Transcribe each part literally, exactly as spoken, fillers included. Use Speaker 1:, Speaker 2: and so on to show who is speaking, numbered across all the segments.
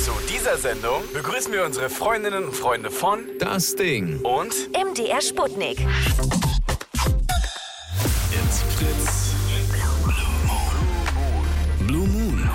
Speaker 1: Zu dieser Sendung begrüßen wir unsere Freundinnen und Freunde von
Speaker 2: Das Ding
Speaker 1: und
Speaker 3: M D R Sputnik.
Speaker 1: It's Fritz.
Speaker 2: Blue Moon.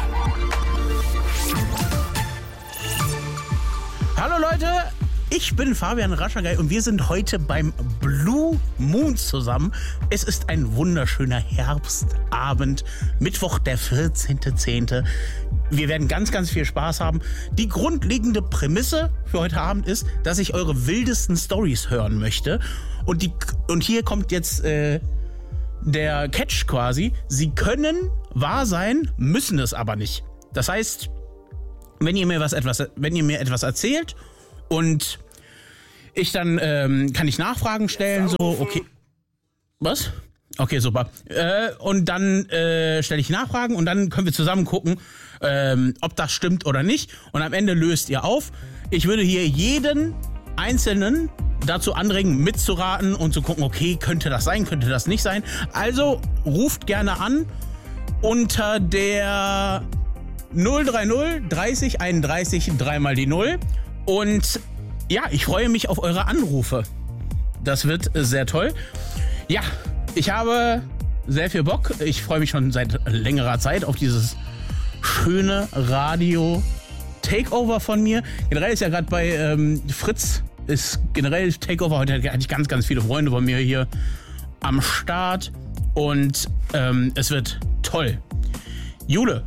Speaker 4: Hallo Leute, ich bin Fabian Raschagay und wir sind heute beim Blue Moon zusammen. Es ist ein wunderschöner Herbstabend, Mittwoch, der vierzehnter zehnte Wir werden ganz, ganz viel Spaß haben. Die grundlegende Prämisse für heute Abend ist, dass ich eure wildesten Storys hören möchte. Und, die, und hier kommt jetzt äh, der Catch quasi. Sie können wahr sein, müssen es aber nicht. Das heißt, wenn ihr mir was etwas, wenn ihr mir etwas erzählt und ich dann ähm, kann ich Nachfragen stellen, so okay, was? Okay, super. Äh, und dann äh, stelle ich Nachfragen und dann können wir zusammen gucken, ähm, ob das stimmt oder nicht. Und am Ende löst ihr auf. Ich würde hier jeden Einzelnen dazu anregen, mitzuraten und zu gucken, okay, könnte das sein, könnte das nicht sein. Also ruft gerne an unter der null drei null dreißig einunddreißig dreimal die null. Und ja, ich freue mich auf eure Anrufe. Das wird sehr toll. Ja, ich habe sehr viel Bock. Ich freue mich schon seit längerer Zeit auf dieses schöne Radio-Takeover von mir. Generell ist ja gerade bei ähm, Fritz, ist generell Takeover. Heute hatte ich ganz, ganz viele Freunde von mir hier am Start. Und ähm, es wird toll. Jule.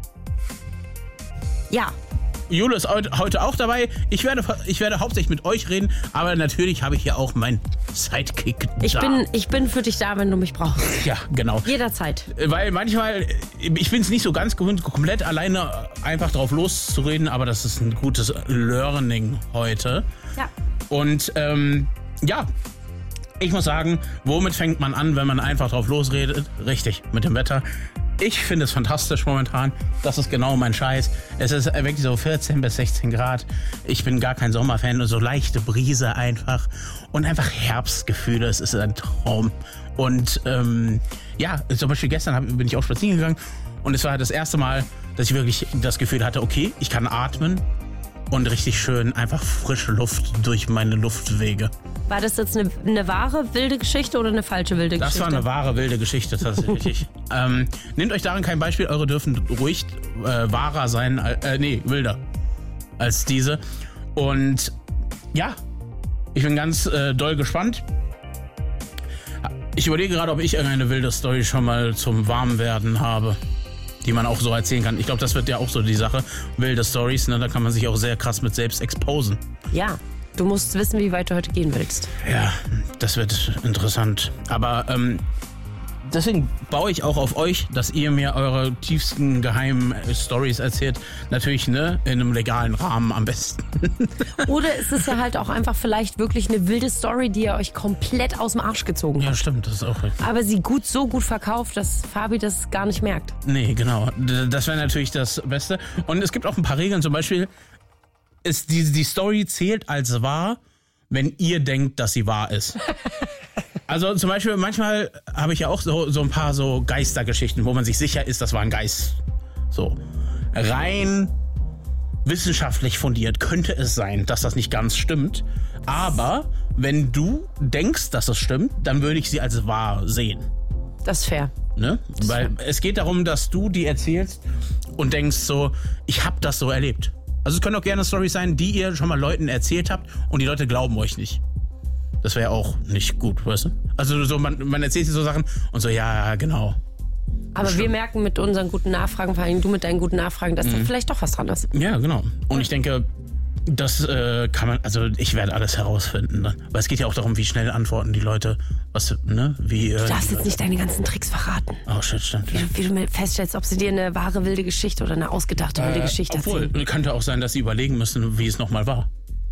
Speaker 5: Ja.
Speaker 4: Jule ist heute auch dabei. Ich werde, ich werde hauptsächlich mit euch reden, aber natürlich habe ich hier auch meinen Sidekick
Speaker 5: Ich
Speaker 4: da.
Speaker 5: bin, ich bin für dich da, wenn du mich brauchst.
Speaker 4: Ja, genau.
Speaker 5: Jederzeit.
Speaker 4: Weil manchmal, ich bin es nicht so ganz gewöhnt, komplett alleine einfach drauf loszureden, aber das ist ein gutes Learning heute.
Speaker 5: Ja.
Speaker 4: Und ähm, ja, ich muss sagen, womit fängt man an, wenn man einfach drauf losredet? Richtig, mit dem Wetter. Ich finde es fantastisch momentan. Das ist genau mein Scheiß. Es ist wirklich so vierzehn bis sechzehn Grad. Ich bin gar kein Sommerfan, nur so leichte Brise einfach. Und einfach Herbstgefühle. Es ist ein Traum. Und ähm, ja, zum Beispiel gestern hab, bin ich auch spazieren gegangen. Und es war das erste Mal, dass ich wirklich das Gefühl hatte, okay, ich kann atmen. Und richtig schön einfach frische Luft durch meine Luftwege.
Speaker 5: War das jetzt eine, eine wahre wilde Geschichte oder eine falsche wilde
Speaker 4: Das
Speaker 5: Geschichte?
Speaker 4: war eine wahre wilde Geschichte tatsächlich. ähm, nehmt euch darin kein Beispiel, eure dürfen ruhig äh, wahrer sein, äh, nee, wilder als diese. Und ja, ich bin ganz äh, doll gespannt. Ich überlege gerade, ob ich irgendeine wilde Story schon mal zum Warmwerden habe, die man auch so erzählen kann. Ich glaube, das wird ja auch so die Sache. Wilde Stories, ne? Da kann man sich auch sehr krass mit selbst exposen.
Speaker 5: Ja, du musst wissen, wie weit du heute gehen willst.
Speaker 4: Ja, das wird interessant. Aber ähm, deswegen baue ich auch auf euch, dass ihr mir eure tiefsten geheimen Stories erzählt. Natürlich, ne, in einem legalen Rahmen am besten.
Speaker 5: Oder ist es ja halt auch einfach vielleicht wirklich eine wilde Story, die ihr euch komplett aus dem Arsch gezogen
Speaker 4: Ja,
Speaker 5: habt.
Speaker 4: stimmt, das ist auch richtig.
Speaker 5: Aber sie gut so gut verkauft, dass Fabi das gar nicht merkt.
Speaker 4: Nee, genau. D- Das wäre natürlich das Beste. Und es gibt auch ein paar Regeln, zum Beispiel, ist die, die Story zählt als wahr, wenn ihr denkt, dass sie wahr ist. Also zum Beispiel, manchmal habe ich ja auch so, so ein paar so Geistergeschichten, wo man sich sicher ist, das war ein Geist. So rein wissenschaftlich fundiert könnte es sein, dass das nicht ganz stimmt. Aber wenn du denkst, dass es stimmt, dann würde ich sie als wahr sehen.
Speaker 5: Das ist fair.
Speaker 4: Ne? Weil es geht darum, dass du die erzählst und denkst so, ich habe das so erlebt. Also es können auch gerne Storys sein, die ihr schon mal Leuten erzählt habt und die Leute glauben euch nicht. Das wäre auch nicht gut, weißt du? Also so, man, man erzählt sich so Sachen und so, ja, genau.
Speaker 5: Aber
Speaker 4: Stimmt.
Speaker 5: wir merken mit unseren guten Nachfragen, vor allem du mit deinen guten Nachfragen, dass da vielleicht doch was dran ist.
Speaker 4: Ja, genau. Und ich denke, das äh, kann man, also ich werde alles herausfinden dann. Weil es geht ja auch darum, wie schnell antworten die Leute, was, ne, wie... Äh,
Speaker 5: Du darfst jetzt nicht deine ganzen Tricks verraten.
Speaker 4: Oh shit, stimmt.
Speaker 5: Wie du, wie du mir feststellst, ob sie dir eine wahre wilde Geschichte oder eine ausgedachte wilde Geschichte
Speaker 4: Obwohl,
Speaker 5: erzählen.
Speaker 4: könnte auch sein, dass sie überlegen müssen, wie es nochmal war.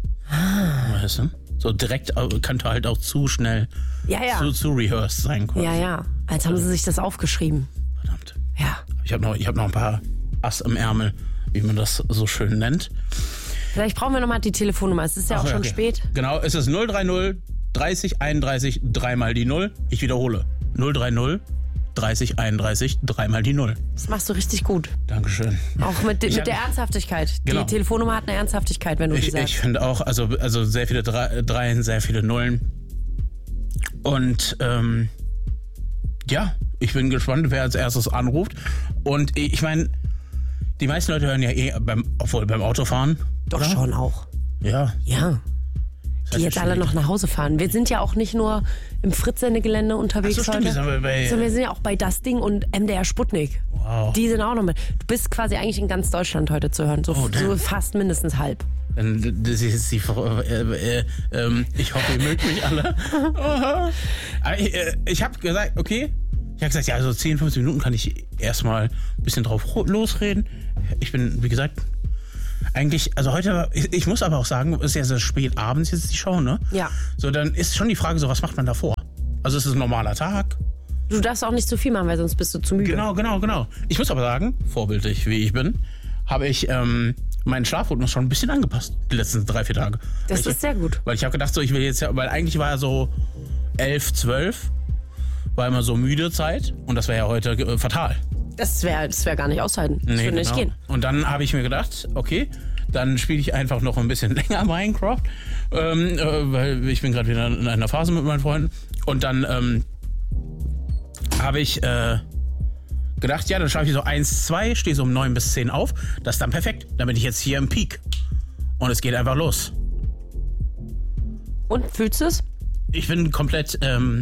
Speaker 4: Ah. Weißt du? So direkt äh, könnte halt auch zu schnell
Speaker 5: Ja, ja.
Speaker 4: zu, zu rehearsed sein. Quasi.
Speaker 5: Ja, ja. Als haben sie sich das aufgeschrieben.
Speaker 4: Verdammt.
Speaker 5: Ja.
Speaker 4: Ich habe noch, ich hab noch ein paar Ass im Ärmel, wie man das so schön nennt.
Speaker 5: Vielleicht brauchen wir nochmal die Telefonnummer. Es ist ja
Speaker 4: Ach,
Speaker 5: auch
Speaker 4: ja,
Speaker 5: schon
Speaker 4: okay.
Speaker 5: spät.
Speaker 4: Genau, es ist null drei null dreißig einunddreißig dreimal die null. Ich wiederhole. null drei null dreißig einunddreißig, dreimal die Null.
Speaker 5: Das machst du richtig gut.
Speaker 4: Dankeschön.
Speaker 5: Auch mit,
Speaker 4: Ich
Speaker 5: mit
Speaker 4: hab-
Speaker 5: der Ernsthaftigkeit.
Speaker 4: Genau.
Speaker 5: Die Telefonnummer hat eine Ernsthaftigkeit, wenn du die
Speaker 4: Ich,
Speaker 5: sagst.
Speaker 4: ich finde auch, also, also sehr viele Dre- Dreien, sehr viele Nullen. Und ähm, ja, ich bin gespannt, wer als erstes anruft. Und ich meine, die meisten Leute hören ja eh beim, obwohl beim Autofahren.
Speaker 5: Doch
Speaker 4: oder?
Speaker 5: schon auch.
Speaker 4: Ja.
Speaker 5: Ja. Die jetzt alle noch nach Hause fahren. Wir sind ja auch nicht nur im Fritz-Sendegelände unterwegs
Speaker 4: Ach so, stimmt,
Speaker 5: heute,
Speaker 4: die sind wir bei-
Speaker 5: sondern wir sind ja auch bei Das Ding und M D R Sputnik.
Speaker 4: Wow.
Speaker 5: Die sind auch noch mit. Du bist quasi eigentlich in ganz Deutschland heute zu hören. So,
Speaker 4: Oh, damn.
Speaker 5: so fast mindestens halb.
Speaker 4: Dann, das ist die, Frau- äh, äh, ähm, ich hoffe, ihr mögt mich alle. Aha. Aber ich äh, ich habe gesagt, okay. Ich habe gesagt, ja, so zehn, fünfzehn Minuten kann ich erstmal ein bisschen drauf ro- losreden. Ich bin, wie gesagt, eigentlich, also heute, ich, ich muss aber auch sagen, es ist ja so spät abends jetzt die Show, ne?
Speaker 5: Ja.
Speaker 4: So, dann ist schon die Frage so, was macht man davor? Also es ist ein normaler Tag.
Speaker 5: Du darfst auch nicht zu viel machen, weil sonst bist du zu müde.
Speaker 4: Genau, genau, genau. Ich muss aber sagen, vorbildlich wie ich bin, habe ich ähm, meinen Schlafrhythmus schon ein bisschen angepasst, die letzten drei, vier Tage.
Speaker 5: Das
Speaker 4: weil
Speaker 5: ist
Speaker 4: ich,
Speaker 5: sehr gut.
Speaker 4: Weil ich habe gedacht, so, ich will jetzt ja, weil eigentlich war ja so elf, zwölf, war immer so müde Zeit und das wäre ja heute äh, fatal.
Speaker 5: Das wäre das wär gar nicht aushalten. Das würde nicht gehen.
Speaker 4: Und dann habe ich mir gedacht, okay, dann spiele ich einfach noch ein bisschen länger Minecraft, ähm, äh, weil ich bin gerade wieder in einer Phase mit meinen Freunden. Und dann ähm, habe ich äh, gedacht, ja, dann schreibe ich so eins, zwei, stehe so um neun bis zehn auf. Das ist dann perfekt. Dann bin ich jetzt hier im Peak. Und es geht einfach los.
Speaker 5: Und, fühlst du es?
Speaker 4: Ich bin komplett, ähm,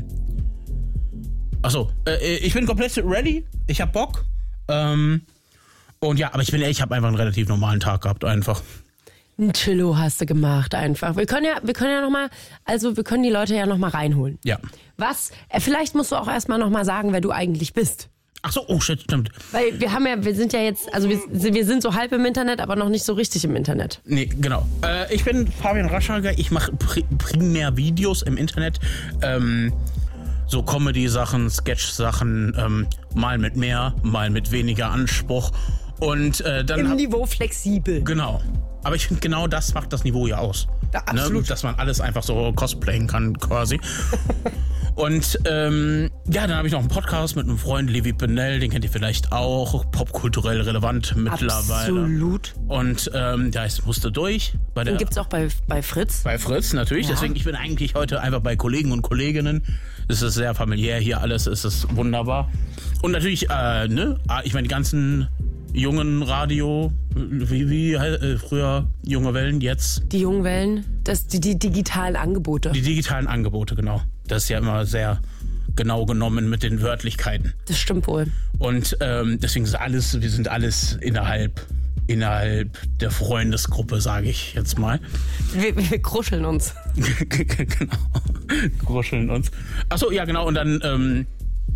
Speaker 4: achso, äh, ich bin komplett ready. Ich hab Bock. Ähm, und ja, aber ich bin ehrlich, ich habe einfach einen relativ normalen Tag gehabt, einfach.
Speaker 5: Ein Chillo hast du gemacht einfach. Wir können ja, wir können ja noch mal, also wir können die Leute ja noch mal reinholen.
Speaker 4: Ja.
Speaker 5: Was? Äh, vielleicht musst du auch erstmal noch mal sagen, wer du eigentlich bist.
Speaker 4: Ach so, oh shit, stimmt.
Speaker 5: Weil wir haben ja, wir sind ja jetzt, also wir, wir sind so halb im Internet, aber noch nicht so richtig im Internet.
Speaker 4: Nee, genau. Äh, ich bin Fabian Raschalger. Ich mache pri primär Videos im Internet. Ähm, so Comedy-Sachen, Sketch-Sachen, ähm, mal mit mehr, mal mit weniger Anspruch. Und äh, dann.
Speaker 5: Im
Speaker 4: hab-
Speaker 5: Niveau flexibel.
Speaker 4: Genau. Aber ich finde, genau das macht das Niveau ja aus.
Speaker 5: Ja, absolut.
Speaker 4: Ne? Dass man alles einfach so cosplayen kann, quasi. Und ähm, ja, dann habe ich noch einen Podcast mit einem Freund, Levi Benell, den kennt ihr vielleicht auch. Popkulturell relevant mittlerweile.
Speaker 5: Absolut.
Speaker 4: Und ähm, der heißt Musste durch. Bei der
Speaker 5: Den gibt's auch bei, bei Fritz.
Speaker 4: bei Fritz natürlich.
Speaker 5: Ja.
Speaker 4: Deswegen, ich bin eigentlich heute einfach bei Kollegen und Kolleginnen. Es ist sehr familiär hier alles, es ist wunderbar. Und natürlich, äh, ne, ich meine, die ganzen jungen Radio, wie, wie äh, früher junge Wellen, jetzt
Speaker 5: Die jungen Wellen, das, die, die digitalen Angebote.
Speaker 4: die digitalen Angebote, genau. Das ist ja immer sehr genau genommen mit den Wörtlichkeiten.
Speaker 5: Das stimmt wohl.
Speaker 4: Und ähm, deswegen ist alles, wir sind alles innerhalb, innerhalb der Freundesgruppe, sage ich jetzt mal.
Speaker 5: Wir, wir kruscheln uns.
Speaker 4: Genau. Gruscheln uns. Achso, ja, genau. Und dann ähm,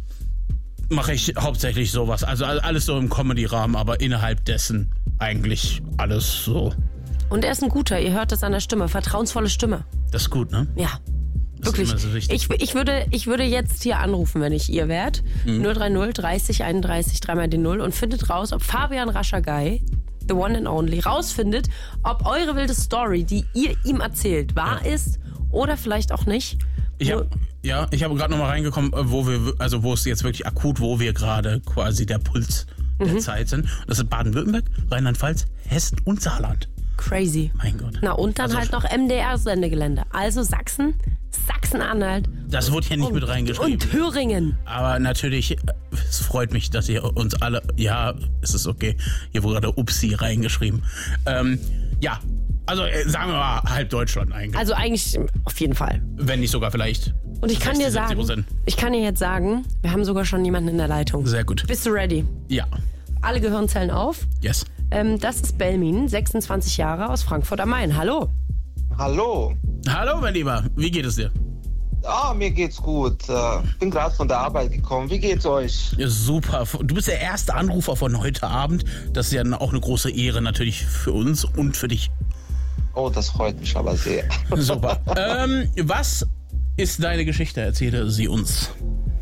Speaker 4: mache ich hauptsächlich sowas. Also alles so im Comedy-Rahmen, aber innerhalb dessen eigentlich alles so.
Speaker 5: Und er ist ein guter, ihr hört das an der Stimme. Vertrauensvolle Stimme.
Speaker 4: Das ist gut, ne?
Speaker 5: Ja.
Speaker 4: Das ist
Speaker 5: Wirklich.
Speaker 4: immer so wichtig.
Speaker 5: Ich, ich, würde, ich würde jetzt hier anrufen, wenn ich ihr wärt.
Speaker 4: Mhm.
Speaker 5: null drei null dreißig einunddreißig dreimal die Null und findet raus, ob Fabian Raschagay, the one and only, rausfindet, ob eure wilde Story, die ihr ihm erzählt, wahr
Speaker 4: Ja.
Speaker 5: ist oder vielleicht auch nicht.
Speaker 4: Ich hab, ja, ich habe gerade noch mal reingekommen, wo wir, also wo es jetzt wirklich akut, wo wir gerade quasi der Puls
Speaker 5: Mhm.
Speaker 4: der Zeit sind. Das ist Baden-Württemberg, Rheinland-Pfalz, Hessen und Saarland.
Speaker 5: Crazy.
Speaker 4: Mein Gott.
Speaker 5: Na und dann
Speaker 4: Also,
Speaker 5: halt noch M D R-Sendegelände. Also Sachsen, Sachsen-Anhalt
Speaker 4: Das wurde hier nicht mit reingeschrieben.
Speaker 5: und Thüringen.
Speaker 4: Aber natürlich, äh, es freut mich, dass ihr uns alle, ja, es ist okay, hier wurde gerade Upsi reingeschrieben. Ähm, ja, also äh, sagen wir mal halb Deutschland eigentlich.
Speaker 5: Also eigentlich auf jeden Fall.
Speaker 4: Wenn nicht sogar vielleicht.
Speaker 5: Und ich kann dir
Speaker 4: sechzig, siebzig
Speaker 5: sagen,
Speaker 4: Prozent.
Speaker 5: ich kann dir jetzt sagen, wir haben sogar schon jemanden in der Leitung.
Speaker 4: Sehr gut.
Speaker 5: Bist du ready?
Speaker 4: Ja,
Speaker 5: Alle Gehirnzellen auf.
Speaker 4: yes.
Speaker 5: Ähm, das ist Belmin, sechsundzwanzig Jahre aus Frankfurt am Main. Hallo.
Speaker 3: Hallo.
Speaker 4: Hallo, mein Lieber, wie geht es dir?
Speaker 3: Ah, mir geht's gut. Äh, bin gerade von der Arbeit gekommen. Wie geht's euch?
Speaker 4: Ja, super. Du bist der erste Anrufer von heute Abend. Das ist ja auch eine große Ehre natürlich für uns und für dich.
Speaker 3: Oh, das freut mich aber sehr.
Speaker 4: Super. ähm, was ist deine Geschichte? Erzähle sie uns.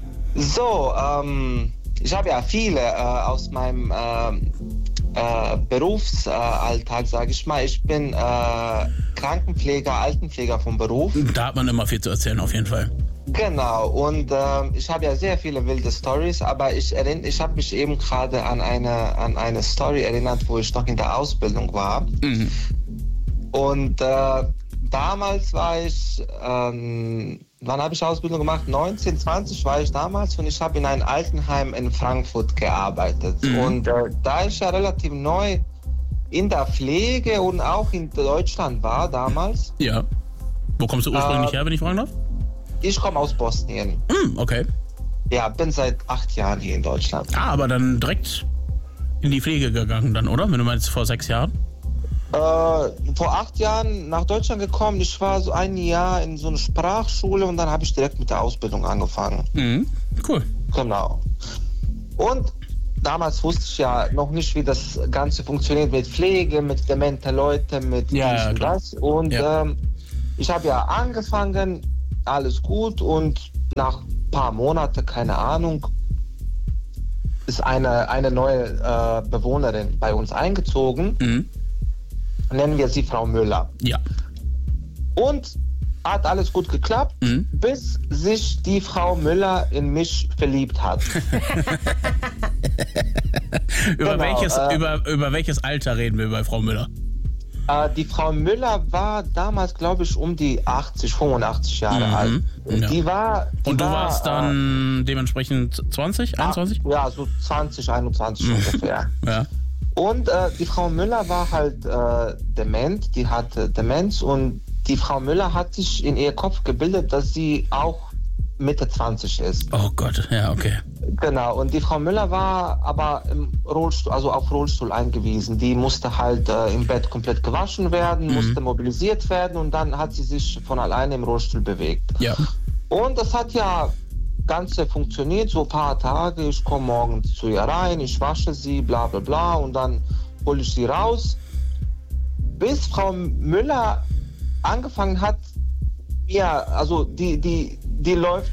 Speaker 3: So, ähm, ich habe ja viele äh, aus meinem ähm, äh, Berufsalltag, sage ich mal. Ich bin äh, Krankenpfleger, Altenpfleger vom Beruf.
Speaker 4: Da hat man immer viel zu erzählen, auf jeden Fall.
Speaker 3: Genau, und äh, ich habe ja sehr viele wilde Stories, aber ich, erinn- ich habe mich eben gerade an eine, an eine Story erinnert, wo ich noch in der Ausbildung war.
Speaker 4: Mhm.
Speaker 3: Und äh, damals war ich, ähm, wann habe ich Ausbildung gemacht? neunzehn, zwanzig war ich damals und ich habe in einem Altenheim in Frankfurt gearbeitet.
Speaker 4: Mhm.
Speaker 3: Und äh, da ich ja relativ neu in der Pflege und auch in Deutschland war damals,
Speaker 4: Ja. Wo kommst du ursprünglich
Speaker 3: Äh,
Speaker 4: her, wenn ich fragen darf?
Speaker 3: ich komme aus Bosnien.
Speaker 4: Hm, okay.
Speaker 3: Ja, bin seit acht Jahren hier in Deutschland.
Speaker 4: Ah, aber dann direkt in die Pflege gegangen dann, oder? Wenn du meinst vor sechs Jahren?
Speaker 3: Äh, vor acht Jahren nach Deutschland gekommen. Ich war so ein Jahr in so einer Sprachschule und dann habe ich direkt mit der Ausbildung angefangen.
Speaker 4: Mhm. Cool.
Speaker 3: Genau. Und damals wusste ich ja noch nicht, wie das Ganze funktioniert mit Pflege, mit dementen Leuten, mit
Speaker 4: Ja,
Speaker 3: dies
Speaker 4: ja,
Speaker 3: und
Speaker 4: klar.
Speaker 3: das. Und
Speaker 4: Ja.
Speaker 3: ähm, ich habe ja angefangen, alles gut und nach ein paar Monaten, keine Ahnung, ist eine, eine neue äh, Bewohnerin bei uns eingezogen.
Speaker 4: Mhm.
Speaker 3: Nennen wir sie Frau Müller.
Speaker 4: Ja.
Speaker 3: Und hat alles gut geklappt,
Speaker 4: Mhm.
Speaker 3: bis sich die Frau Müller in mich verliebt hat.
Speaker 4: Über,
Speaker 3: Genau,
Speaker 4: welches,
Speaker 3: äh,
Speaker 4: über, über welches Alter reden wir bei Frau Müller?
Speaker 3: Äh, die Frau Müller war damals, glaube ich, um die achtzig, fünfundachtzig Jahre
Speaker 4: Mhm,
Speaker 3: alt.
Speaker 4: ja.
Speaker 3: Die war, die
Speaker 4: Und du
Speaker 3: war,
Speaker 4: warst dann dementsprechend zwanzig, einundzwanzig?
Speaker 3: Äh, ja, so zwanzig, einundzwanzig ungefähr.
Speaker 4: Ja.
Speaker 3: Und äh, die Frau Müller war halt äh, dement, die hatte Demenz und die Frau Müller hat sich in ihr Kopf gebildet, dass sie auch Mitte zwanzig ist.
Speaker 4: Oh Gott, ja, okay.
Speaker 3: Genau, und die Frau Müller war aber im Rollstuhl, also auf Rollstuhl eingewiesen. Die musste halt äh, im Bett komplett gewaschen werden, musste mobilisiert werden und dann hat sie sich von alleine im Rollstuhl bewegt.
Speaker 4: Ja.
Speaker 3: Und das hat ja Ganze funktioniert, so ein paar Tage. Ich komme morgens zu ihr rein, ich wasche sie, bla bla bla und dann hole ich sie raus. Bis Frau Müller angefangen hat, ja, also die, die, die läuft,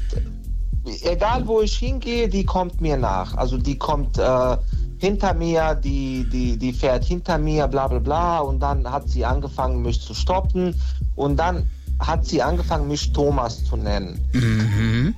Speaker 3: egal wo ich hingehe, die kommt mir nach. Also die kommt äh, hinter mir, die, die, die fährt hinter mir, bla bla bla. Und dann hat sie angefangen, mich zu stoppen. Und dann hat sie angefangen, mich Thomas zu nennen.
Speaker 4: Mhm.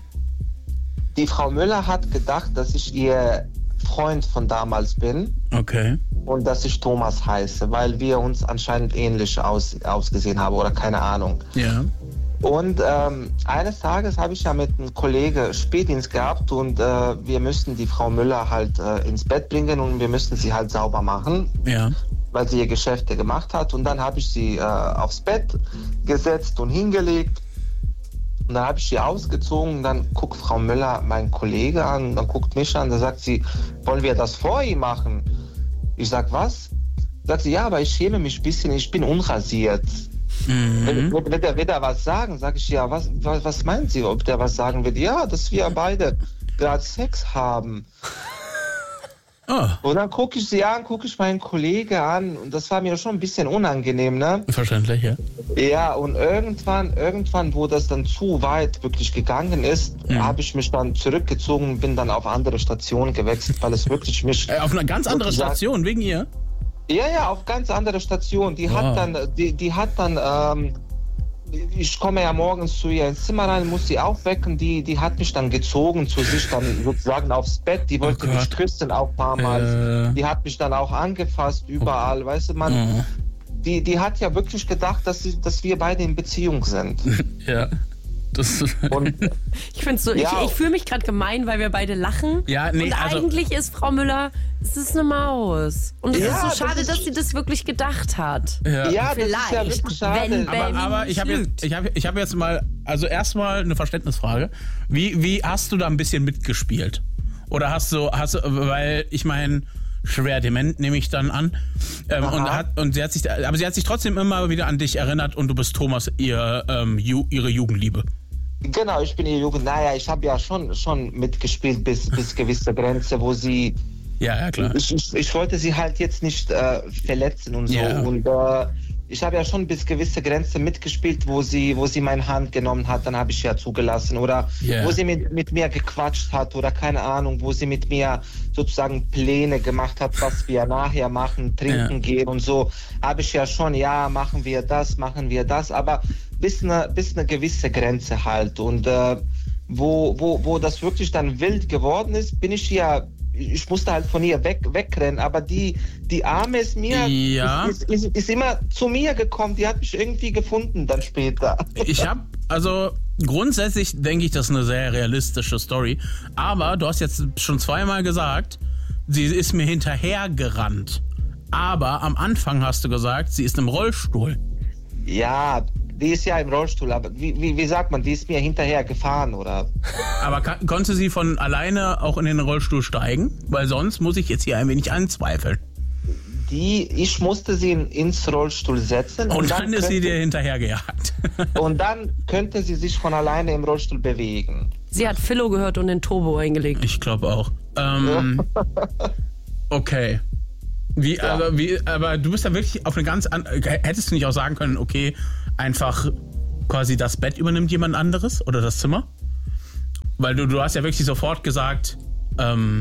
Speaker 3: Die Frau Müller hat gedacht, dass ich ihr Freund von damals bin
Speaker 4: Okay.
Speaker 3: und dass ich Thomas heiße, weil wir uns anscheinend ähnlich aus, ausgesehen haben oder keine Ahnung.
Speaker 4: Ja.
Speaker 3: Und ähm, eines Tages habe ich ja mit einem Kollegen Spätdienst gehabt und äh, wir müssten die Frau Müller halt äh, ins Bett bringen und wir müssten sie halt sauber machen,
Speaker 4: Ja.
Speaker 3: weil sie ihr Geschäfte gemacht hat. Und dann habe ich sie äh, aufs Bett gesetzt und hingelegt. Und dann habe ich sie ausgezogen und dann guckt Frau Müller meinen Kollegen an, dann guckt mich an, da sagt sie, wollen wir das vor ihm machen? Ich sag, was? Sagt sie, ja, aber ich schäme mich ein bisschen, ich bin unrasiert.
Speaker 4: Mhm.
Speaker 3: Wenn, wenn, der, wenn der was sagen, sage ich, ja, was, was, was meint sie, ob der was sagen wird? Ja, dass wir beide gerade Sex haben.
Speaker 4: Oh,
Speaker 3: Und dann gucke ich sie an, gucke ich meinen Kollegen an und das war mir schon ein bisschen unangenehm, ne?
Speaker 4: verständlich, ja.
Speaker 3: Ja, und irgendwann, irgendwann, wo das dann zu weit wirklich gegangen ist,
Speaker 4: Mhm.
Speaker 3: habe ich mich dann zurückgezogen und bin dann auf andere Stationen gewechselt, weil es wirklich mich...
Speaker 4: Äh, auf eine ganz andere
Speaker 3: sozusagen-
Speaker 4: Station, wegen ihr?
Speaker 3: Ja, ja, auf ganz andere Station. Die
Speaker 4: Wow.
Speaker 3: hat dann, die, die hat dann, ähm, ich komme ja morgens zu ihr ins Zimmer rein, muss sie aufwecken, die, die hat mich dann gezogen zu sich dann sozusagen aufs Bett, die wollte
Speaker 4: Oh Gott.
Speaker 3: mich küssen auch ein paar Mal.
Speaker 4: Äh.
Speaker 3: Die hat mich dann auch angefasst, überall, weißt du, man,
Speaker 4: Oh.
Speaker 3: die, die hat ja wirklich gedacht, dass, sie, dass wir beide in Beziehung sind.
Speaker 4: Ja. Das,
Speaker 3: Und
Speaker 5: Ich finde so,
Speaker 3: Ja.
Speaker 5: ich, ich fühle mich gerade gemein, weil wir beide lachen.
Speaker 4: Ja, nee,
Speaker 5: und
Speaker 4: also-
Speaker 5: eigentlich ist Frau Müller, es ist eine Maus. Und es
Speaker 3: Ja,
Speaker 5: ist so
Speaker 3: das
Speaker 5: schade,
Speaker 3: ist-
Speaker 5: dass sie das wirklich gedacht hat.
Speaker 4: ja.
Speaker 3: ja, das ist ja
Speaker 5: Vielleicht,
Speaker 3: wirklich schade.
Speaker 5: wenn- wenn-
Speaker 4: Aber, aber ich habe jetzt, ich hab, ich hab jetzt mal, also erstmal eine Verständnisfrage. Wie, wie hast du da ein bisschen mitgespielt? Oder hast du, hast du, weil ich meine, schwer dement nehme ich dann an. Ähm, und, hat, und sie hat sich, aber sie hat sich trotzdem immer wieder an dich erinnert und du bist Thomas, ihr, ähm, Ju, ihre Jugendliebe.
Speaker 3: Genau, ich bin ihr Jugend. Naja, ich habe ja schon, schon mitgespielt bis, bis gewisse Grenze, wo sie...
Speaker 4: Ja, ja, klar.
Speaker 3: Ich, ich, ich wollte sie halt jetzt nicht äh, verletzen und so.
Speaker 4: Ja.
Speaker 3: Und äh, ich habe ja schon bis gewisse Grenze mitgespielt, wo sie, wo sie meine Hand genommen hat, dann habe ich ja zugelassen. Oder
Speaker 4: Yeah.
Speaker 3: wo sie mit, mit mir gequatscht hat oder keine Ahnung, wo sie mit mir sozusagen Pläne gemacht hat, was wir nachher machen, trinken
Speaker 4: Ja.
Speaker 3: gehen und so, habe ich ja schon, ja, machen wir das, machen wir das, aber bis eine, bis eine gewisse Grenze halt. Und äh, wo, wo, wo das wirklich dann wild geworden ist, bin ich ja, ich musste halt von ihr weg, wegrennen, aber die, die Arme ist mir,
Speaker 4: Ja.
Speaker 3: ist, ist, ist, ist immer zu mir gekommen, die hat mich irgendwie gefunden dann später.
Speaker 4: Ich habe, also grundsätzlich denke ich, das ist eine sehr realistische Story. Aber du hast jetzt schon zweimal gesagt, sie ist mir hinterhergerannt. Aber am Anfang hast du gesagt, sie ist im Rollstuhl.
Speaker 3: Ja, die ist ja im Rollstuhl, aber wie, wie, wie sagt man, die ist mir hinterher gefahren, oder?
Speaker 4: Aber ka- konnte sie von alleine auch in den Rollstuhl steigen? Weil sonst muss ich jetzt hier ein wenig anzweifeln.
Speaker 3: Die, ich musste sie in, ins Rollstuhl setzen.
Speaker 4: Und dann ist sie
Speaker 3: könnte,
Speaker 4: dir hinterhergejagt.
Speaker 3: und dann könnte sie sich von alleine im Rollstuhl bewegen.
Speaker 5: Sie hat Philo gehört und den Turbo eingelegt.
Speaker 4: Ich glaube auch. Ähm, okay. Wie,
Speaker 3: Ja.
Speaker 4: aber, wie, aber du bist ja wirklich auf eine ganz andere. Hättest du nicht auch sagen können, okay, einfach quasi das Bett übernimmt jemand anderes oder das Zimmer? Weil du, du hast ja wirklich sofort gesagt, ähm,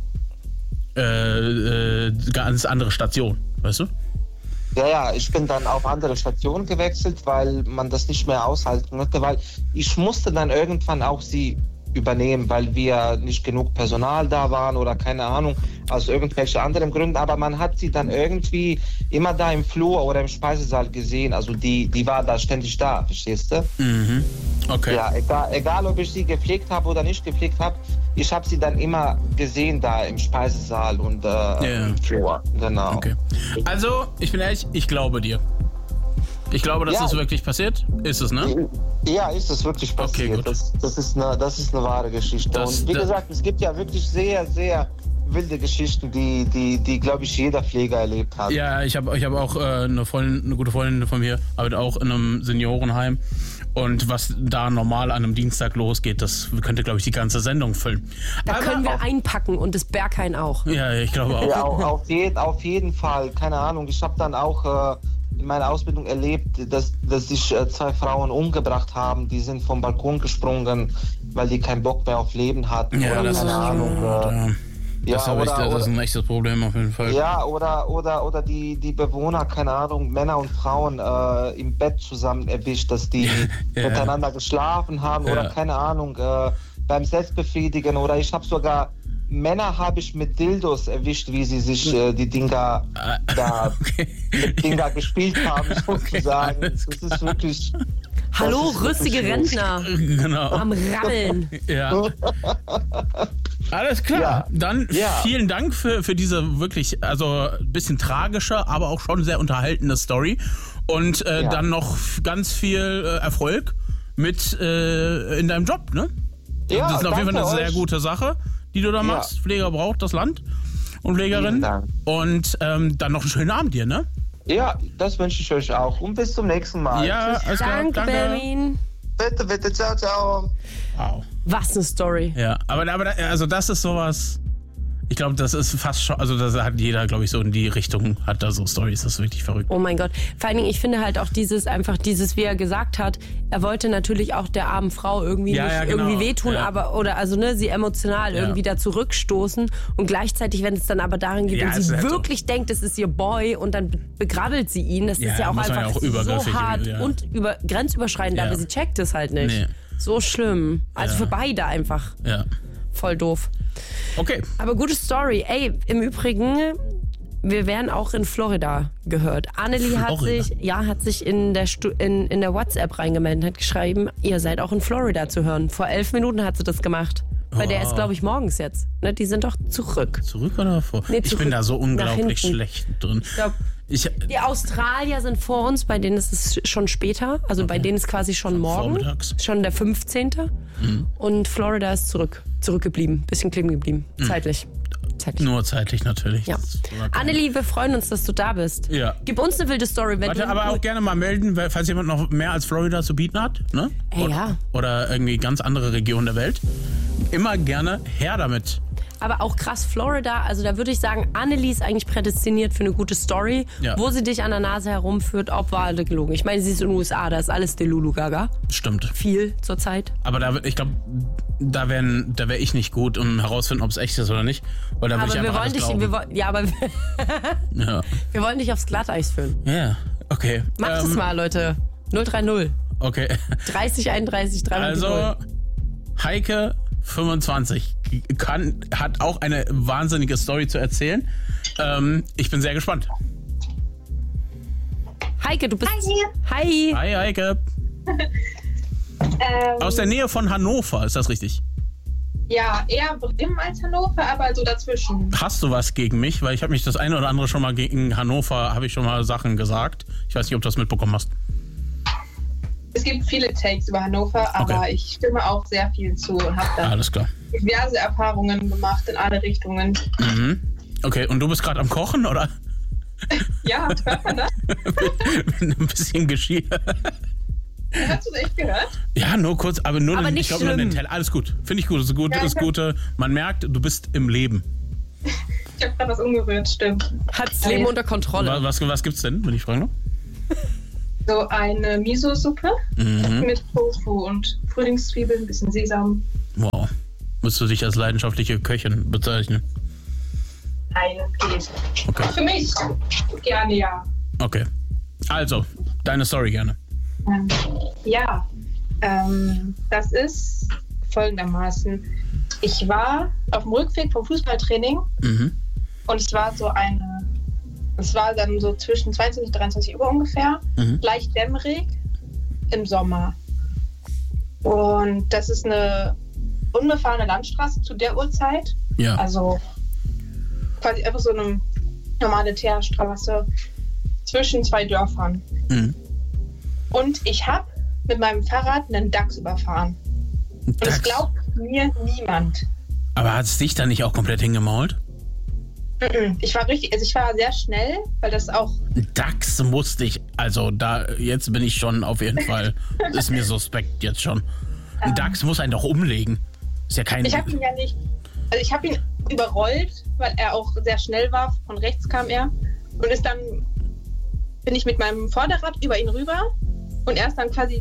Speaker 4: äh, äh, ganz andere Station, weißt du?
Speaker 3: Ja, ja, ich bin dann auf andere Stationen gewechselt, weil man das nicht mehr aushalten konnte, weil ich musste dann irgendwann auch sie übernehmen, weil wir nicht genug Personal da waren oder keine Ahnung, aus irgendwelchen anderen Gründen, aber man hat sie dann irgendwie immer da im Flur oder im Speisesaal gesehen, also die, die war da ständig da, verstehst du?
Speaker 4: Mhm. Okay.
Speaker 3: Ja, egal, egal ob ich sie gepflegt habe oder nicht gepflegt habe, ich habe sie dann immer gesehen da im Speisesaal und äh,
Speaker 4: Ja.
Speaker 3: im Flur, genau.
Speaker 4: Okay. Also, ich bin ehrlich, ich glaube dir. Ich glaube, das
Speaker 3: Ja.
Speaker 4: ist wirklich passiert. Ist es, ne?
Speaker 3: Ja, ist das wirklich passiert.
Speaker 4: Okay, gut.
Speaker 3: das, das, ist eine, das ist eine wahre Geschichte.
Speaker 4: Das-
Speaker 3: und wie
Speaker 4: das-
Speaker 3: gesagt, es gibt ja wirklich sehr, sehr wilde Geschichten, die, die, die glaube ich, jeder Pfleger erlebt hat.
Speaker 4: Ja, ich habe ich hab auch äh, eine, Freundin, eine gute Freundin von mir, arbeitet auch in einem Seniorenheim. Und was da normal an einem Dienstag losgeht, das könnte, glaube ich, die ganze Sendung füllen.
Speaker 5: Da
Speaker 4: Aber
Speaker 5: können wir
Speaker 4: auch,
Speaker 5: einpacken und das Berghain auch.
Speaker 4: Ja, ich glaube auch.
Speaker 3: Ja, auf, auf, jeden, auf jeden Fall. Keine Ahnung. Ich habe dann auch äh, in meiner Ausbildung erlebt, dass, dass sich äh, zwei Frauen umgebracht haben. Die sind vom Balkon gesprungen, weil die keinen Bock mehr auf Leben hatten.
Speaker 4: Ja,
Speaker 3: oder
Speaker 4: das
Speaker 3: keine
Speaker 4: ist,
Speaker 3: Ahnung. Äh,
Speaker 4: ja,
Speaker 3: ja,
Speaker 4: das, hab ich,
Speaker 3: oder-
Speaker 4: das ist
Speaker 3: oder-
Speaker 4: ein echtes Problem auf jeden Fall.
Speaker 3: Ja, oder, oder, oder die, die Bewohner, keine Ahnung, Männer und Frauen äh, im Bett zusammen erwischt, dass die
Speaker 4: Ja.
Speaker 3: miteinander geschlafen haben
Speaker 4: Ja.
Speaker 3: oder keine Ahnung, äh, beim Selbstbefriedigen. Oder ich habe sogar Männer habe ich mit Dildos erwischt, wie sie sich äh, die Dinger
Speaker 4: Ah,
Speaker 3: da
Speaker 4: okay.
Speaker 3: mit Dinger gespielt haben, sozusagen.
Speaker 4: alles
Speaker 3: Das ist wirklich.
Speaker 5: Hallo,
Speaker 3: das ist
Speaker 5: rüstige
Speaker 3: wirklich
Speaker 5: Rentner
Speaker 4: Genau.
Speaker 5: am Rabbeln.
Speaker 4: Ja. Alles klar.
Speaker 3: Ja.
Speaker 4: Dann
Speaker 3: Ja.
Speaker 4: vielen Dank für, für diese wirklich, also ein bisschen tragische, aber auch schon sehr unterhaltende Story. Und äh,
Speaker 3: Ja.
Speaker 4: dann noch ganz viel äh, Erfolg mit äh, in deinem Job, ne?
Speaker 3: Ja,
Speaker 4: das ist auf jeden Fall
Speaker 3: danke
Speaker 4: eine sehr
Speaker 3: euch.
Speaker 4: gute Sache, die du da machst. Pfleger braucht das Land und Pflegerin.
Speaker 3: Vielen Dank.
Speaker 4: Und ähm, dann noch einen schönen Abend dir, ne?
Speaker 3: Ja, das wünsche ich euch auch. Und bis zum nächsten Mal.
Speaker 4: Ja,
Speaker 3: Tschüss.
Speaker 4: alles klar.
Speaker 5: Danke, Berlin.
Speaker 3: Bitte, bitte, ciao, ciao.
Speaker 4: Wow.
Speaker 5: Was eine Story.
Speaker 4: Ja, aber, aber da- also das ist sowas. Ich glaube, das ist fast schon, also das hat jeder, glaube ich, so in die Richtung, hat da so Stories, das ist wirklich verrückt.
Speaker 5: Oh mein Gott. Vor allen Dingen, ich finde halt auch dieses, einfach dieses, wie er gesagt hat, er wollte natürlich auch der armen Frau irgendwie
Speaker 4: Ja,
Speaker 5: nicht
Speaker 4: ja, genau.
Speaker 5: irgendwie wehtun,
Speaker 4: Ja.
Speaker 5: aber, oder also ne, sie emotional
Speaker 4: Ja.
Speaker 5: irgendwie da zurückstoßen und gleichzeitig, wenn es dann aber darin geht
Speaker 4: Ja,
Speaker 5: und
Speaker 4: es
Speaker 5: sie
Speaker 4: ist halt so.
Speaker 5: wirklich denkt, es ist ihr Boy und dann be- begrabbelt sie ihn, das
Speaker 4: Ja,
Speaker 5: ist ja auch
Speaker 4: muss man ja
Speaker 5: einfach
Speaker 4: auch übergriffig,
Speaker 5: so hart
Speaker 4: ja.
Speaker 5: und über, grenzüberschreitend,
Speaker 4: Ja.
Speaker 5: aber sie checkt es halt nicht.
Speaker 4: Nee.
Speaker 5: So schlimm. Also
Speaker 4: Ja.
Speaker 5: für beide einfach
Speaker 4: Ja.
Speaker 5: voll doof.
Speaker 4: Okay.
Speaker 5: Aber gute Story. Ey, im Übrigen, wir werden auch in Florida gehört. Annelie hat
Speaker 4: Florida?
Speaker 5: sich, ja, hat sich in der, Stu in, in der WhatsApp reingemeldet, hat geschrieben, ihr seid auch in Florida zu hören. Vor elf Minuten hat sie das gemacht. Bei der ist, glaube ich, morgens jetzt. Ne, die sind doch zurück.
Speaker 4: Zurück oder vor?
Speaker 5: Nee,
Speaker 4: ich
Speaker 5: zurück.
Speaker 4: bin da so
Speaker 5: Nach
Speaker 4: unglaublich
Speaker 5: hinten.
Speaker 4: schlecht drin.
Speaker 5: Ich glaub,
Speaker 4: Ich,
Speaker 5: die Australier sind vor uns, bei denen ist es schon später. Also bei denen ist quasi schon morgen.
Speaker 4: Vormittags.
Speaker 5: Schon der fünfzehnte Und Florida ist zurück. Zurückgeblieben. Bisschen kleben geblieben.
Speaker 4: Mhm.
Speaker 5: Zeitlich. Zack.
Speaker 4: Nur zeitlich natürlich.
Speaker 5: Ja.
Speaker 4: Das war kein-
Speaker 5: Annelie, wir freuen uns, dass du da bist.
Speaker 4: Ja.
Speaker 5: Gib uns eine wilde Story, wenn
Speaker 4: Warte,
Speaker 5: du...
Speaker 4: aber auch gerne mal melden, weil- falls jemand noch mehr als Florida zu bieten hat. Ne?
Speaker 5: Ey,
Speaker 4: oder,
Speaker 5: ja.
Speaker 4: oder irgendwie ganz andere Regionen der Welt. Immer gerne her damit.
Speaker 5: Aber auch krass, Florida, also da würde ich sagen, Annelie ist eigentlich prädestiniert für eine gute Story,
Speaker 4: Ja.
Speaker 5: wo sie dich an der Nase herumführt, ob wahr oder gelogen. Ich meine, sie ist in den U S A, da ist alles Delulu Gaga.
Speaker 4: Stimmt.
Speaker 5: Viel zurzeit.
Speaker 4: Aber da, ich glaube, da wäre da wär ich nicht gut, um herauszufinden, ob es echt ist oder nicht. Weil da würde
Speaker 5: Aber
Speaker 4: ich
Speaker 5: wir
Speaker 4: einfach
Speaker 5: wollen
Speaker 4: alles
Speaker 5: dich,
Speaker 4: glauben.
Speaker 5: wir wollen, ja, aber wir,
Speaker 4: ja.
Speaker 5: wir wollen dich aufs Glatteis führen.
Speaker 4: Ja, okay.
Speaker 5: Macht
Speaker 4: Ähm,
Speaker 5: es mal, Leute. null drei null.
Speaker 4: Okay.
Speaker 5: dreißig einunddreißig drei null.
Speaker 4: Also, Heike, fünfundzwanzig, kann, hat auch eine wahnsinnige Story zu erzählen. Ähm, ich bin sehr gespannt.
Speaker 5: Heike, du bist...
Speaker 6: Hi.
Speaker 5: Hi.
Speaker 4: Hi, Heike.
Speaker 6: Ähm,
Speaker 4: Aus der Nähe von Hannover, ist das richtig?
Speaker 6: ja, eher Bremen als Hannover, aber so dazwischen.
Speaker 4: Hast du was gegen mich? Weil ich habe mich das eine oder andere schon mal gegen Hannover, habe ich schon mal Sachen gesagt. Ich weiß nicht, ob du das mitbekommen hast.
Speaker 6: Es gibt viele Takes über Hannover, aber
Speaker 4: Okay.
Speaker 6: ich stimme auch sehr viel zu und habe da
Speaker 4: Alles klar.
Speaker 6: diverse Erfahrungen gemacht in alle Richtungen.
Speaker 4: Mhm. Okay, und du bist gerade am Kochen, oder?
Speaker 6: Ja, hört man das?
Speaker 4: Mit ein bisschen Geschirr.
Speaker 6: Hast du das echt gehört?
Speaker 4: Ja, nur kurz, aber nur,
Speaker 5: Aber
Speaker 4: den,
Speaker 5: nicht
Speaker 4: ich glaube nur den
Speaker 5: schlimm.
Speaker 4: Teller. Alles gut. Finde ich gut. Ist gut,
Speaker 6: Ja,
Speaker 4: ist
Speaker 6: ich-
Speaker 4: gute. Man merkt, du bist im Leben.
Speaker 6: Ich habe gerade was umgerührt, stimmt.
Speaker 5: Hat das Leben unter Kontrolle.
Speaker 4: Was, was, was gibt's denn, wenn ich frage noch?
Speaker 6: So eine Miso-Suppe
Speaker 4: Mhm.
Speaker 6: mit Tofu und Frühlingszwiebeln, ein bisschen Sesam.
Speaker 4: Wow. Musst du dich als leidenschaftliche Köchin bezeichnen?
Speaker 6: Nein, geht.
Speaker 4: Okay.
Speaker 6: Für mich gerne, ja.
Speaker 4: Okay. Also, deine Story gerne.
Speaker 6: Ähm, ja, ähm, das ist folgendermaßen. Ich war auf dem Rückweg vom Fußballtraining
Speaker 4: Mhm.
Speaker 6: und es war so eine, es war dann so zwischen zweiundzwanzig und dreiundzwanzig Uhr ungefähr,
Speaker 4: Mhm.
Speaker 6: leicht dämmerig im Sommer. Und das ist eine unbefahrene Landstraße zu der Uhrzeit.
Speaker 4: Ja.
Speaker 6: Also quasi einfach so eine normale Teerstraße zwischen zwei Dörfern.
Speaker 4: Mhm.
Speaker 6: Und ich habe mit meinem Fahrrad einen Dachs überfahren. Und
Speaker 4: Dachs.
Speaker 6: es glaubt mir niemand.
Speaker 4: Aber hat es dich dann nicht auch komplett hingemault?
Speaker 6: Mhm. Ich war richtig, also ich war sehr schnell, weil das auch,
Speaker 4: Dachs musste ich, also da, jetzt bin ich schon auf jeden Fall, ist mir suspekt jetzt schon. Ein Dachs muss einen doch umlegen. Ist ja kein...
Speaker 6: ich habe ihn ja nicht, also ich habe ihn überrollt, weil er auch sehr schnell war, von rechts kam er und ist dann, bin ich mit meinem Vorderrad über ihn rüber und er ist dann quasi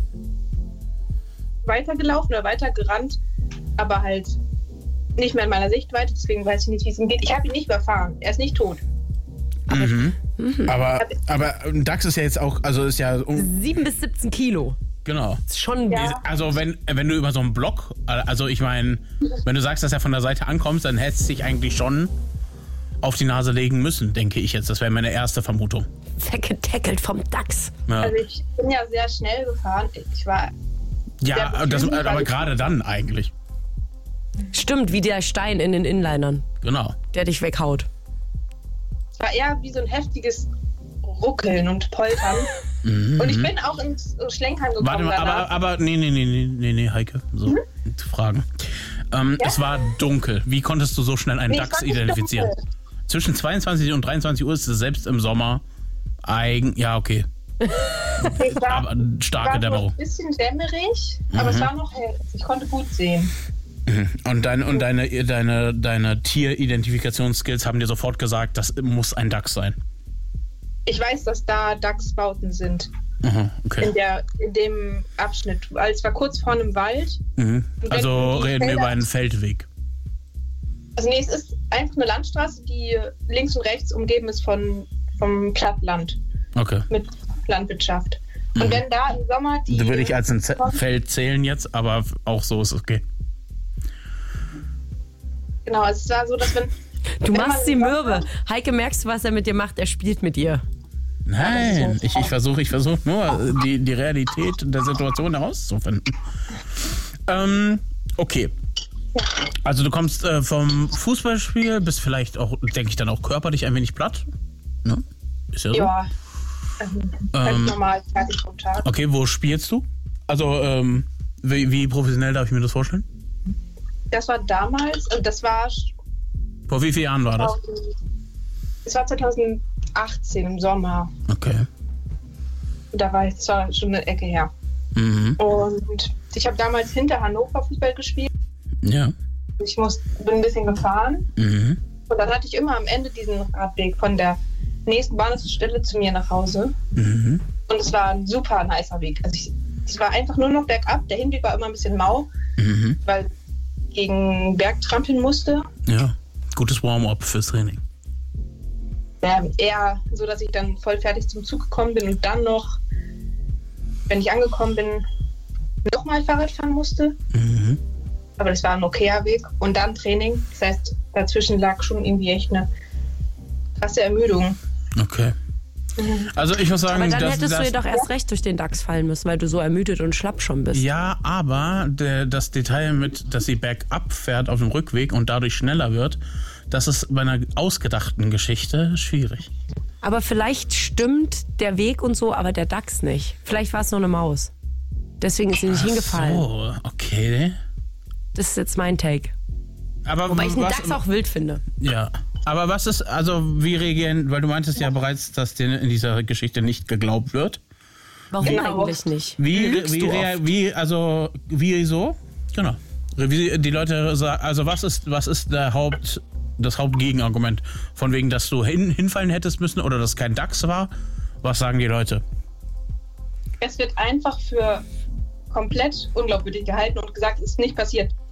Speaker 6: weitergelaufen oder weitergerannt, aber halt nicht mehr in meiner Sichtweite, deswegen weiß ich nicht, wie es ihm geht. Ich habe ihn nicht überfahren, er ist nicht tot.
Speaker 4: Mhm. Aber, aber ein Dachs ist ja jetzt auch, also ist ja, um,
Speaker 5: sieben bis siebzehn Kilo.
Speaker 4: genau.
Speaker 5: Ist schon...
Speaker 6: Ja.
Speaker 4: Also wenn, wenn du über so einen Block, also ich meine, wenn du sagst, dass er von der Seite ankommt, dann hättest du dich eigentlich schon auf die Nase legen müssen, denke ich jetzt. Das wäre meine erste Vermutung.
Speaker 5: Weggetackelt vom Dachs.
Speaker 4: Ja,
Speaker 6: Also ich bin ja sehr schnell gefahren. Ich war,
Speaker 4: ja
Speaker 6: der
Speaker 4: das,
Speaker 6: Befühlung war
Speaker 4: aber
Speaker 6: ich-
Speaker 4: gerade dann eigentlich.
Speaker 5: Stimmt, wie der Stein in den Inlinern,
Speaker 4: Genau.
Speaker 5: der dich weghaut.
Speaker 6: es war eher wie so ein heftiges Ruckeln und Poltern. Und ich bin auch ins Schlenkern gekommen.
Speaker 4: Mhm. Warte mal,
Speaker 6: danach.
Speaker 4: aber, aber nee, nee, nee, nee, nee, nee, Heike, so,
Speaker 6: Mhm.
Speaker 4: Fragen. Ähm,
Speaker 6: Ja?
Speaker 4: Es war dunkel. Wie konntest du so schnell einen
Speaker 6: Nee, es
Speaker 4: Dachs
Speaker 6: war nicht
Speaker 4: identifizieren?
Speaker 6: dunkel.
Speaker 4: Zwischen zweiundzwanzig und dreiundzwanzig Uhr ist es selbst im Sommer eigen, ja, okay.
Speaker 6: Es war,
Speaker 4: Aber starke
Speaker 6: war so
Speaker 4: Dämmerung.
Speaker 6: ein bisschen dämmerig, aber es war noch hell. Ich konnte gut sehen.
Speaker 4: Und, dein, und deine, deine, deine Tieridentifikationsskills haben dir sofort gesagt, das muss ein Dachs sein.
Speaker 6: Ich weiß, dass da Dachsbauten sind
Speaker 4: Aha, okay.
Speaker 6: in, der, in dem Abschnitt. Weil es war kurz vor einem Wald.
Speaker 4: Mhm.
Speaker 6: wenn
Speaker 4: Also
Speaker 6: die
Speaker 4: reden wir
Speaker 6: Felder-
Speaker 4: über einen Feldweg.
Speaker 6: Also nee, es ist einfach eine Landstraße, die links und rechts umgeben ist von, vom Plattland
Speaker 4: Okay.
Speaker 6: mit Landwirtschaft. Und wenn da im Sommer die...
Speaker 4: Da würde ich als ein Z- Feld zählen jetzt, aber auch so ist okay.
Speaker 6: Genau, also es war so, dass wenn...
Speaker 5: Du
Speaker 6: wenn man
Speaker 5: machst sie
Speaker 6: im
Speaker 5: mürbe.
Speaker 6: Sommer-
Speaker 5: Heike, merkst du, was er mit dir macht? Er spielt mit dir.
Speaker 4: Nein, ich, ich versuche ich versuch nur, die, die Realität der Situation herauszufinden. Ähm, okay. Also du kommst äh, vom Fußballspiel, bist vielleicht auch, denke ich, dann auch körperlich ein wenig platt. Ne? Ist ja so.
Speaker 6: Ja, also ganz
Speaker 4: Ähm,
Speaker 6: normal, fertig vom Tag.
Speaker 4: Okay, wo spielst du? Also, ähm, wie, wie professionell darf ich mir das vorstellen?
Speaker 6: Das war damals, also das war
Speaker 4: Vor wie vielen Jahren war das?
Speaker 6: Es war zweitausendachtzehn im Sommer.
Speaker 4: Okay.
Speaker 6: Da war ich, das war schon eine Ecke her.
Speaker 4: Mhm.
Speaker 6: Und ich habe damals hinter Hannover Fußball gespielt.
Speaker 4: Ja.
Speaker 6: Ich muss, bin ein bisschen gefahren.
Speaker 4: Mhm.
Speaker 6: Und dann hatte ich immer am Ende diesen Radweg von der nächsten Bahnhofsstelle zu mir nach Hause.
Speaker 4: Mhm.
Speaker 6: Und es war ein super nicer Weg. Also ich, es war einfach nur noch bergab. Der Hinweg war immer ein bisschen mau,
Speaker 4: Mhm.
Speaker 6: weil ich gegen Berg trampeln musste.
Speaker 4: Ja. Gutes Warm-up fürs Training.
Speaker 6: Ja, eher so, dass ich dann voll fertig zum Zug gekommen bin und dann noch, wenn ich angekommen bin, nochmal Fahrrad fahren musste.
Speaker 4: Mhm.
Speaker 6: Aber das war ein okayer Weg. Und dann Training. Das heißt, dazwischen lag schon irgendwie echt eine krasse Ermüdung.
Speaker 4: Okay. Also ich muss sagen,
Speaker 5: Aber dann
Speaker 4: dass,
Speaker 5: hättest
Speaker 4: dass,
Speaker 5: du dir doch erst recht durch den Dachs fallen müssen, weil du so ermüdet und schlapp schon bist.
Speaker 4: ja, aber der, das Detail mit, dass sie bergab fährt auf dem Rückweg und dadurch schneller wird, das ist bei einer ausgedachten Geschichte schwierig.
Speaker 5: Aber vielleicht stimmt der Weg und so, aber der Dachs nicht. Vielleicht war es nur eine Maus. Deswegen ist sie nicht hingefallen.
Speaker 4: So, okay.
Speaker 5: Das ist jetzt mein Take.
Speaker 4: Aber
Speaker 5: Wobei ich den
Speaker 4: was,
Speaker 5: Dachs auch wild finde.
Speaker 4: ja. Aber was ist, also wie reagieren, weil du meintest ja bereits, dass dir in dieser Geschichte nicht geglaubt wird.
Speaker 5: Warum
Speaker 6: Genau.
Speaker 5: eigentlich nicht?
Speaker 4: Wie,
Speaker 5: Lügst
Speaker 4: wie,
Speaker 5: du
Speaker 4: rea-
Speaker 5: oft?
Speaker 4: wie, also, wie so? Genau. Wie die Leute sagen, also was ist, was ist der Haupt, das Hauptgegenargument? Von wegen, dass du hin, hinfallen hättest müssen oder dass kein Dachs war? Was sagen die Leute?
Speaker 6: Es wird einfach für komplett unglaubwürdig gehalten und gesagt, es ist nicht passiert.